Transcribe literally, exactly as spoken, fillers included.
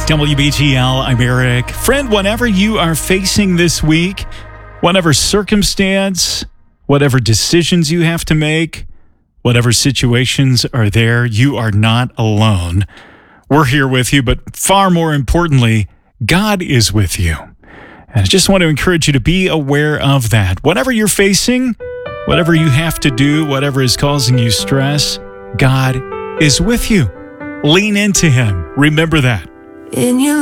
W B T L, I'm Eric. Friend, whatever you are facing this week, whatever circumstance, whatever decisions you have to make, whatever situations are there, you are not alone. We're here with you, but far more importantly, God is with you. And I just want to encourage you to be aware of that. Whatever you're facing, whatever you have to do, whatever is causing you stress, God is with you. Lean into Him. Remember that. In your